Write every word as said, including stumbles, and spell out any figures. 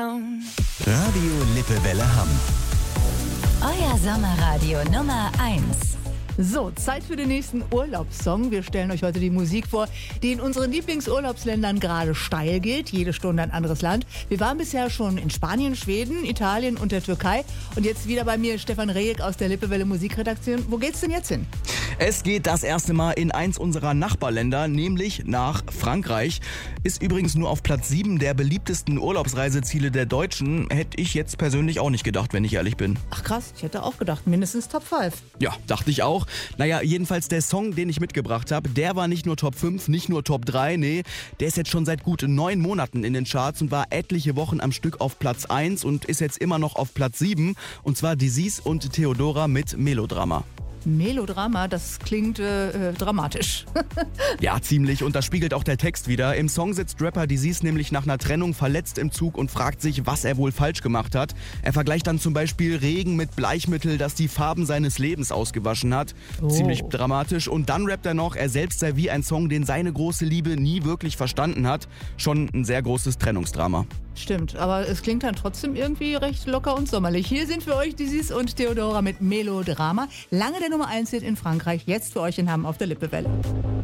Radio Lippewelle Hamm. Euer Sommerradio Nummer eins. So, Zeit für den nächsten Urlaubssong. Wir stellen euch heute die Musik vor, die in unseren Lieblingsurlaubsländern gerade steil geht. Jede Stunde ein anderes Land. Wir waren bisher schon in Spanien, Schweden, Italien und der Türkei. Und jetzt wieder bei mir Stefan Rehek aus der Lippewelle Musikredaktion. Wo geht's denn jetzt hin? Es geht das erste Mal in eins unserer Nachbarländer, nämlich nach Frankreich. Ist übrigens nur auf Platz sieben der beliebtesten Urlaubsreiseziele der Deutschen. Hätte ich jetzt persönlich auch nicht gedacht, wenn ich ehrlich bin. Ach krass, ich hätte auch gedacht, mindestens Top fünf. Ja, dachte ich auch. Naja, jedenfalls der Song, den ich mitgebracht habe, der war nicht nur Top fünf, nicht nur Top drei, nee, der ist jetzt schon seit gut neun Monaten in den Charts und war etliche Wochen am Stück auf Platz eins und ist jetzt immer noch auf Platz sieben. Und zwar Disease und Theodora mit Melodrama. Melodrama, das klingt äh, dramatisch. Ja, ziemlich. Und das spiegelt auch der Text wieder. Im Song sitzt Rapper Disease nämlich nach einer Trennung verletzt im Zug und fragt sich, was er wohl falsch gemacht hat. Er vergleicht dann zum Beispiel Regen mit Bleichmittel, das die Farben seines Lebens ausgewaschen hat. Oh. Ziemlich dramatisch. Und dann rappt er noch, er selbst sei wie ein Song, den seine große Liebe nie wirklich verstanden hat. Schon ein sehr großes Trennungsdrama. Stimmt, aber es klingt dann trotzdem irgendwie recht locker und sommerlich. Hier sind für euch Disease und Theodora mit Melodrama. Lange der Nummer eins Hit in Frankreich, jetzt für euch in Hamm auf der Lippewelle.